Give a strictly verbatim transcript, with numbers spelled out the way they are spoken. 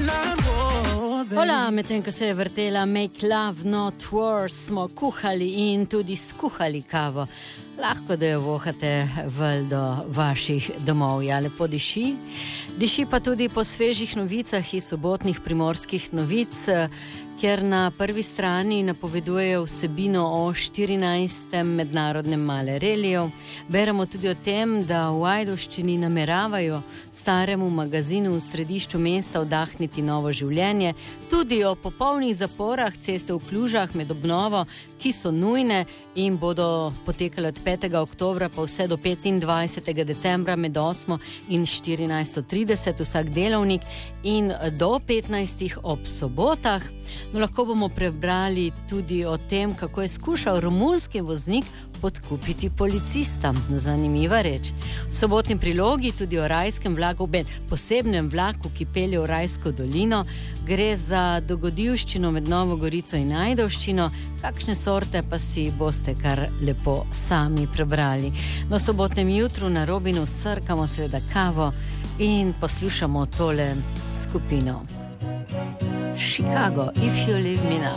Hola, medtem ko se je vrtela Make Love Not War, smo kuhali in tudi skuhali kavo. Lahko, da jo vohate vel do vaših domov. Ja, lepo diši. Diši pa tudi po svežih novicah iz sobotnih Primorskih novic, kjer na prvi strani napovedujejo vsebino o štirinajstem mednarodnem Malereliju. Beremo tudi o tem, da v Ajdovščini nameravajo staremu magazinu v središču mesta vdahniti novo življenje, tudi o popolnih zaporah ceste v Klužah med obnovo, ki so nujne in bodo potekale od petega oktobra pa vse do petindvajsetega decembra med osmo in štirinajsto trideset vsak delovnik in do petnajstih ob sobotah. No, lahko bomo prebrali tudi o tem, kako je skušal romunski voznik podkupiti policista. Zanimiva reč. V sobotni prilogi tudi o rajskem vlaku, posebnem vlaku, ki pelje v Rajsko dolino. Gre za dogodivščino med Novo Gorico in Ajdovščino. Kakšne sorte pa si boste kar lepo sami prebrali. No, v sobotnem jutru na Robinu srkamo seveda kavo in poslušamo tole skupino Chicago, If You Leave Me Now.